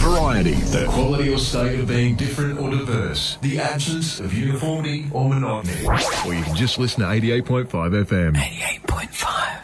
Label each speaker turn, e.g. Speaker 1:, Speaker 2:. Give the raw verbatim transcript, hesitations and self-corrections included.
Speaker 1: Variety, the quality or state of being different or diverse, the absence of uniformity or monotony. Or you can just listen to eighty-eight point five F M.
Speaker 2: eighty-eight point five.